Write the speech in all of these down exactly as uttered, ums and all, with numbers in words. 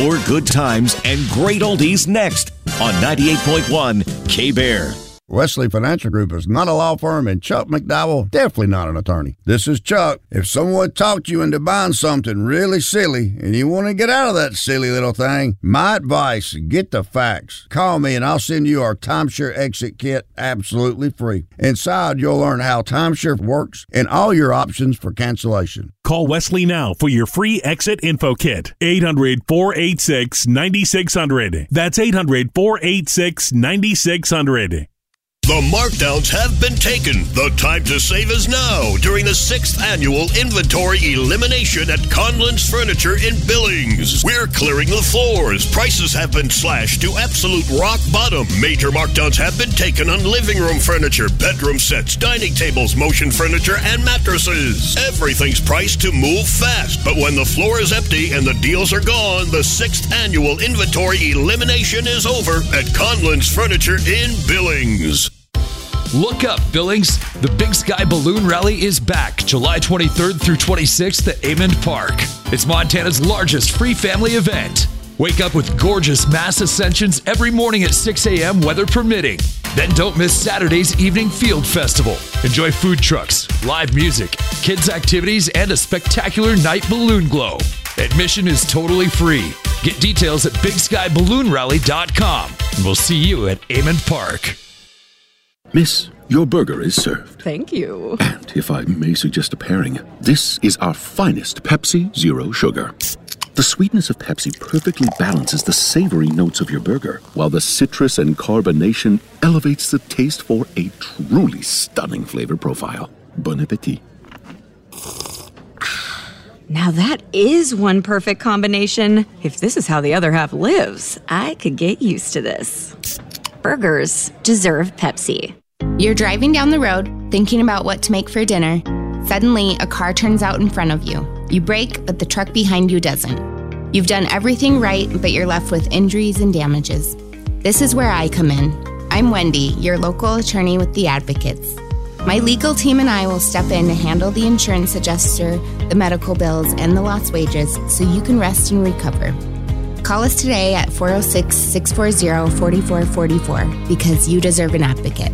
More good times and great oldies next on ninety-eight point one K-Bear. Wesley Financial Group is not a law firm, and Chuck McDowell definitely not an attorney. This is Chuck. If someone talked you into buying something really silly and you want to get out of that silly little thing, my advice, get the facts. Call me and I'll send you our timeshare exit kit absolutely free. Inside, you'll learn how timeshare works and all your options for cancellation. Call Wesley now for your free exit info kit. eight hundred, four eight six, nine six zero zero. That's eight hundred, four eight six, nine six zero zero. The markdowns have been taken. The time to save is now during the sixth annual inventory elimination at Conlon's Furniture in Billings. We're clearing the floors. Prices have been slashed to absolute rock bottom. Major markdowns have been taken on living room furniture, bedroom sets, dining tables, motion furniture, and mattresses. Everything's priced to move fast, but when the floor is empty and the deals are gone, the sixth annual inventory elimination is over at Conlon's Furniture in Billings. Look up, Billings. The Big Sky Balloon Rally is back July twenty-third through twenty-sixth at Amond Park. It's Montana's largest free family event. Wake up with gorgeous mass ascensions every morning at six a.m., weather permitting. Then don't miss Saturday's evening field festival. Enjoy food trucks, live music, kids' activities, and a spectacular night balloon glow. Admission is totally free. Get details at big sky balloon rally dot com. And we'll see you at Amond Park. Miss, your burger is served. Thank you. And if I may suggest a pairing, this is our finest Pepsi Zero Sugar. The sweetness of Pepsi perfectly balances the savory notes of your burger, while the citrus and carbonation elevates the taste for a truly stunning flavor profile. Bon appetit. Now that is one perfect combination. If this is how the other half lives, I could get used to this. Burgers deserve Pepsi. You're driving down the road, thinking about what to make for dinner. Suddenly, a car turns out in front of you. You brake, but the truck behind you doesn't. You've done everything right, but you're left with injuries and damages. This is where I come in. I'm Wendy, your local attorney with the Advocates. My legal team and I will step in to handle the insurance adjuster, the medical bills, and the lost wages so you can rest and recover. Call us today at four oh six, six four zero, four four four four because you deserve an advocate.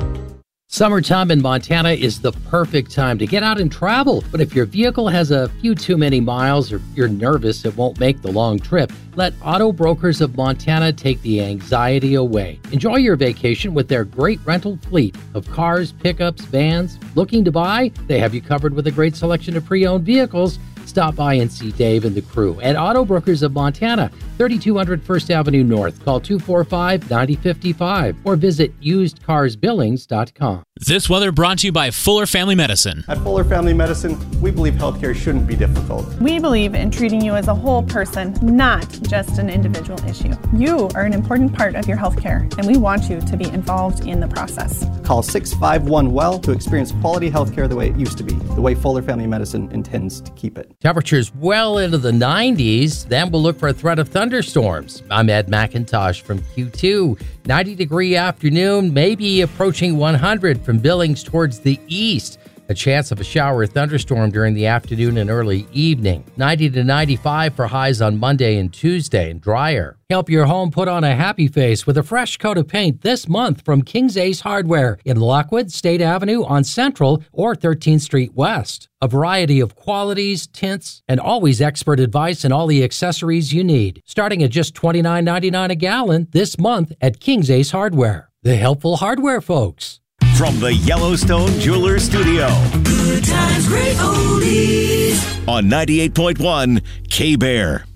Summertime in Montana is the perfect time to get out and travel. But if your vehicle has a few too many miles or you're nervous it won't make the long trip, let Auto Brokers of Montana take the anxiety away. Enjoy your vacation with their great rental fleet of cars, pickups, vans. Looking to buy? They have you covered with a great selection of pre-owned vehicles. Stop by and see Dave and the crew at Auto Brokers of Montana, thirty-two hundred First Avenue North. Call two four five, nine zero five five or visit used cars billings dot com. This weather brought to you by Fuller Family Medicine. At Fuller Family Medicine, we believe healthcare shouldn't be difficult. We believe in treating you as a whole person, not just an individual issue. You are an important part of your healthcare, and we want you to be involved in the process. Call six five one, W E L L to experience quality healthcare the way it used to be, the way Fuller Family Medicine intends to keep it. Temperatures well into the nineties, then we'll look for a threat of thunderstorms. I'm Ed McIntosh from Q two. ninety degree afternoon, maybe approaching one hundred from Billings towards the east. A chance of a shower or thunderstorm during the afternoon and early evening. ninety to ninety-five for highs on Monday and Tuesday, and drier. Help your home put on a happy face with a fresh coat of paint this month from King's Ace Hardware in Lockwood, State Avenue on Central or thirteenth Street West. A variety of qualities, tints, and always expert advice and all the accessories you need. Starting at just twenty-nine ninety-nine a gallon this month at King's Ace Hardware. The helpful hardware folks. From the Yellowstone Jewelers Studio. Good times, great oldies. On ninety-eight point one K-Bear.